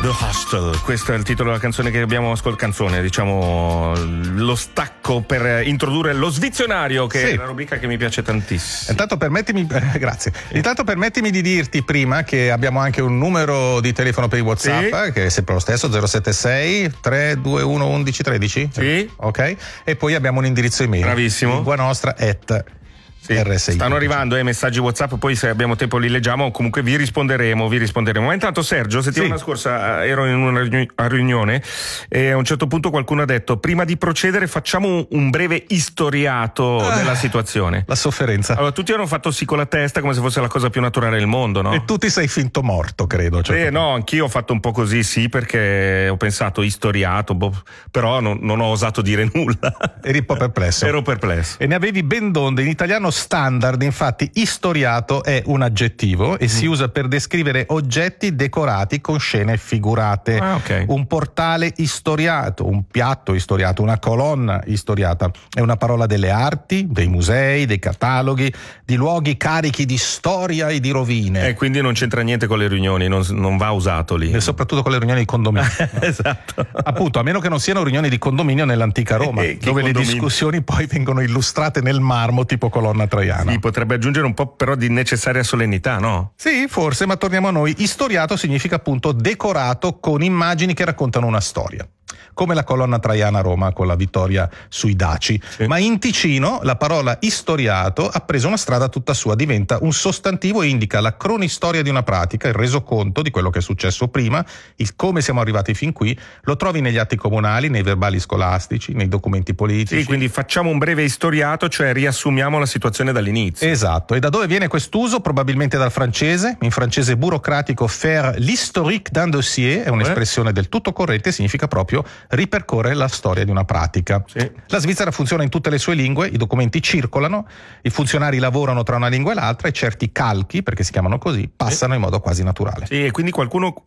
The Hostel, questo è il titolo della canzone che abbiamo ascoltato, diciamo lo stacco per introdurre lo svizionario, che è una rubrica che mi piace tantissimo. Intanto permettimi, grazie. Intanto permettimi di dirti prima che abbiamo anche un numero di telefono per i WhatsApp, che è sempre lo stesso, 076 321 1113. Sì. Ok? E poi abbiamo un indirizzo email. Bravissimo. linguanostra@ RSI. Stanno arrivando messaggi WhatsApp, poi se abbiamo tempo li leggiamo, comunque vi risponderemo. Ma intanto Sergio, settimana scorsa ero in una riunione e a un certo punto qualcuno ha detto: prima di procedere facciamo un breve istoriato della situazione. La sofferenza. Allora tutti hanno fatto sì con la testa come se fosse la cosa più naturale del mondo, no? E tu ti sei finto morto, credo. No, anch'io ho fatto un po' così, sì, perché ho pensato istoriato, però non ho osato dire nulla. Eri un po' perplesso. Ero perplesso. E ne avevi ben donde. In italiano standard, infatti, istoriato è un aggettivo e si usa per descrivere oggetti decorati con scene figurate. Un portale istoriato, un piatto istoriato, una colonna istoriata. È una parola delle arti, dei musei, dei cataloghi, di luoghi carichi di storia e di rovine. Quindi non c'entra niente con le riunioni, non va usato lì. E soprattutto con le riunioni di condominio. Esatto. Appunto, a meno che non siano riunioni di condominio nell'antica Roma, dove le discussioni poi vengono illustrate nel marmo tipo colonna traiana. Sì, potrebbe aggiungere un po' però di necessaria solennità, no? Sì, forse, ma torniamo a noi. Istoriato significa appunto decorato con immagini che raccontano una storia. Come la colonna traiana a Roma con la vittoria sui Daci. Sì. Ma in Ticino la parola istoriato ha preso una strada tutta sua, diventa un sostantivo e indica la cronistoria di una pratica, il resoconto di quello che è successo prima, il come siamo arrivati fin qui. Lo trovi negli atti comunali, nei verbali scolastici, nei documenti politici. Sì, quindi facciamo un breve istoriato, cioè riassumiamo la situazione dall'inizio. Esatto. E da dove viene quest'uso? Probabilmente dal francese. In francese burocratico, faire l'historique d'un dossier è un'espressione del tutto corretta e significa proprio ripercorrere la storia di una pratica. Sì. La Svizzera funziona in tutte le sue lingue, i documenti circolano, i funzionari lavorano tra una lingua e l'altra e certi calchi, perché si chiamano così, passano in modo quasi naturale. Sì, e quindi qualcuno